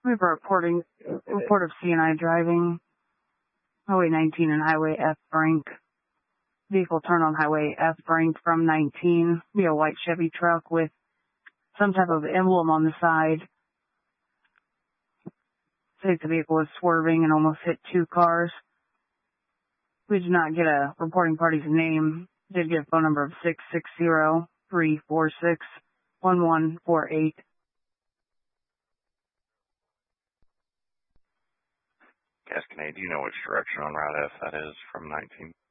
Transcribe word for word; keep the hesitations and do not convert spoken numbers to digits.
We have a reporting, report of C and I driving, Highway nineteen and Highway F Brink. Vehicle turned on Highway F Brink from nineteen. Be a white Chevy truck with some type of emblem on the side. Says the vehicle was swerving and almost hit two cars. We did not get a reporting party's name. Did get a phone number of six six zero, three four six, one one four eight. Gasconade, do you know which direction on Route F that is from nineteen?